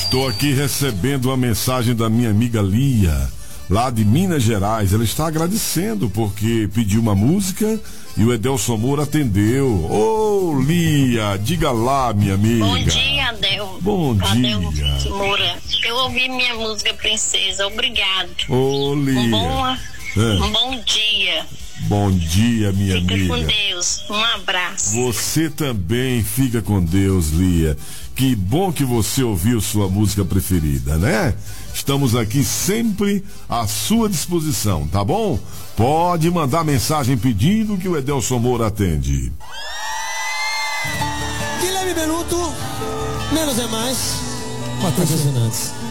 Estou aqui recebendo uma mensagem da minha amiga Lia, lá de Minas Gerais. Ela está agradecendo porque pediu uma música e o Edelson Moura atendeu. Ô, Lia, diga lá, minha amiga. Bom dia, Adel. Bom dia. Adel Moura. Eu ouvi minha música Princesa, obrigado. Ô, Lia. Um bom dia. Bom dia, minha amiga. Fica com Deus. Um abraço. Você também fica com Deus, Lia. Que bom que você ouviu sua música preferida, né? Estamos aqui sempre à sua disposição, tá bom? Pode mandar mensagem pedindo que o Edelson Moura atende. Guilherme Benuto, menos é mais. Matheus Fernandes.